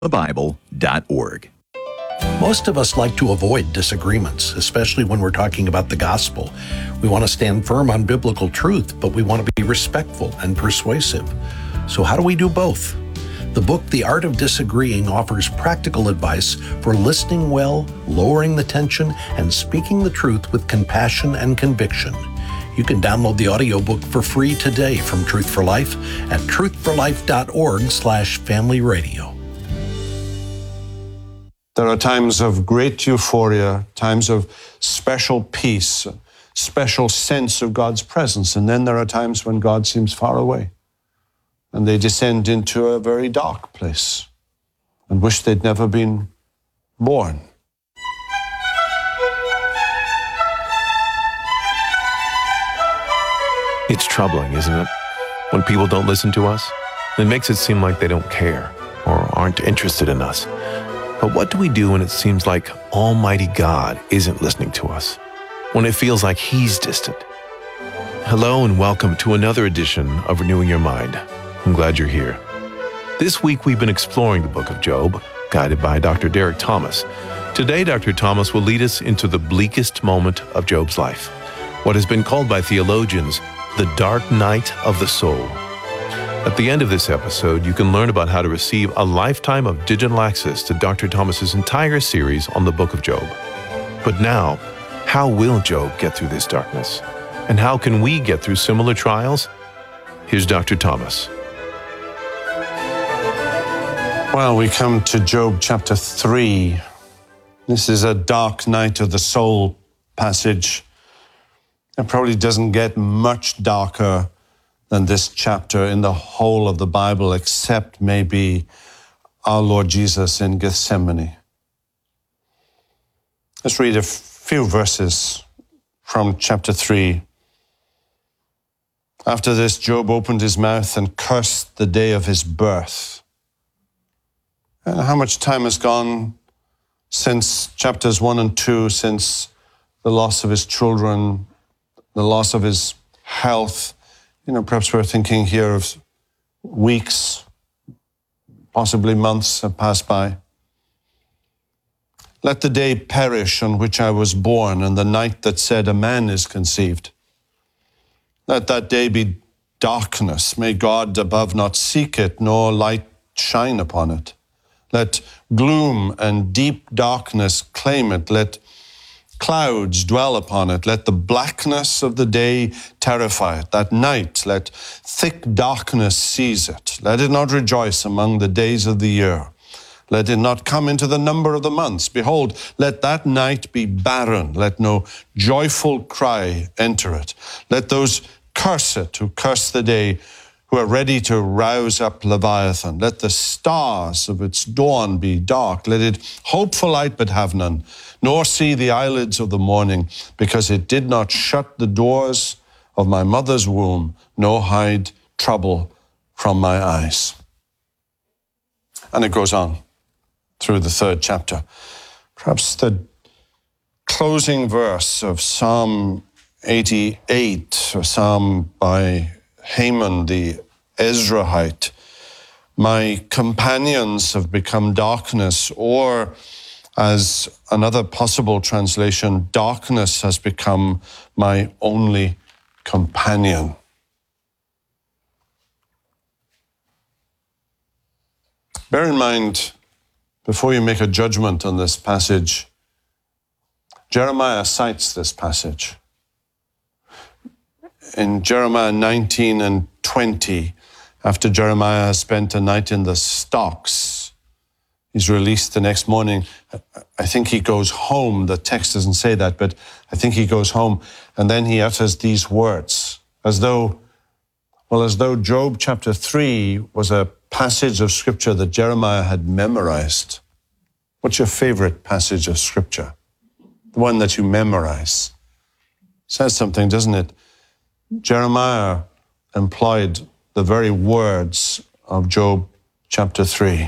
thebible.org. Most of us like to avoid disagreements, especially when we're talking about the gospel. We want to stand firm on biblical truth, but we want to be respectful and persuasive. So how do we do both? The book, The Art of Disagreeing, offers practical advice for listening well, lowering the tension, and speaking the truth with compassion and conviction. You can download the audiobook for free today from Truth for Life at truthforlife.org/familyradio. There are times of great euphoria, times of special peace, special sense of God's presence, and then there are times when God seems far away, and they descend into a very dark place and wish they'd never been born. It's troubling, isn't it? When people don't listen to us, it makes it seem like they don't care or aren't interested in us. But what do we do when it seems like Almighty God isn't listening to us? When it feels like He's distant? Hello and welcome to another edition of Renewing Your Mind. I'm glad you're here. This week we've been exploring the book of Job, guided by Dr. Derek Thomas. Today, Dr. Thomas will lead us into the bleakest moment of Job's life, what has been called by theologians the dark night of the soul. At the end of this episode, you can learn about how to receive a lifetime of digital access to Dr. Thomas's entire series on the book of Job. But now, how will Job get through this darkness? And how can we get through similar trials? Here's Dr. Thomas. Well, we come to Job chapter 3. This is a dark night of the soul passage. It probably doesn't get much darker than this chapter in the whole of the Bible, except maybe our Lord Jesus in Gethsemane. Let's read a few verses from chapter 3. After this, Job opened his mouth and cursed the day of his birth. How much time has gone since chapters 1 and 2, since the loss of his children, the loss of his health? Perhaps we're thinking here of weeks, possibly months have passed by. Let the day perish on which I was born, and the night that said a man is conceived. Let that day be darkness. May God above not seek it, nor light shine upon it. Let gloom and deep darkness claim it. Let clouds dwell upon it. Let the blackness of the day terrify it. That night, let thick darkness seize it. Let it not rejoice among the days of the year. Let it not come into the number of the months. Behold, let that night be barren. Let no joyful cry enter it. Let those curse it who curse the day, who are ready to rouse up Leviathan. Let the stars of its dawn be dark. Let it hope for light but have none, nor see the eyelids of the morning, because it did not shut the doors of my mother's womb, nor hide trouble from my eyes. And it goes on through the third chapter. Perhaps the closing verse of Psalm 88, a psalm by Haman the Ezrahite. My companions have become darkness, or as another possible translation, darkness has become my only companion. Bear in mind, before you make a judgment on this passage, Jeremiah cites this passage. In Jeremiah 19 and 20, after Jeremiah has spent a night in the stocks, he's released the next morning. I think he goes home. The text doesn't say that, but I think he goes home. And then he utters these words, as though Job chapter 3 was a passage of Scripture that Jeremiah had memorized. What's your favorite passage of Scripture? The one that you memorize. Says something, doesn't it? Jeremiah employed the very words of Job chapter 3.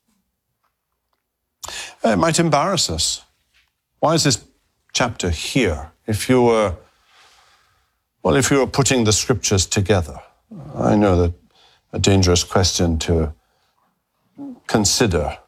It might embarrass us. Why is this chapter here? If you were putting the Scriptures together, I know that a dangerous question to consider.